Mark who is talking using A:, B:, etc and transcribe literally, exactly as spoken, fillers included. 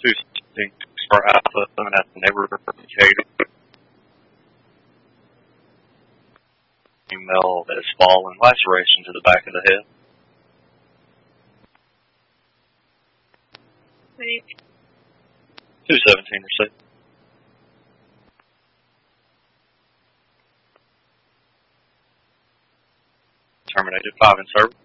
A: two sixteen for Alpha, and that's the neighborhood indicator. Female that has fallen, laceration to the back of the head. two seventeen received. Terminated, five in service.